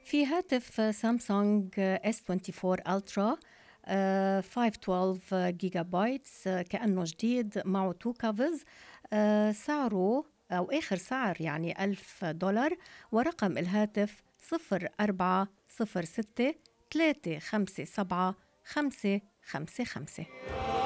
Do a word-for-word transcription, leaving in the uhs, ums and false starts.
في هاتف سامسونج اس أربعة وعشرين ألترا خمسمية واثناشر جيجا بايت، كأنه جديد، معه تو كافز. سعره أو آخر سعر يعني ألف دولار، ورقم الهاتف صفر أربعة صفر ستة ثلاثة خمسة سبعة خمسة خمسة خمسة.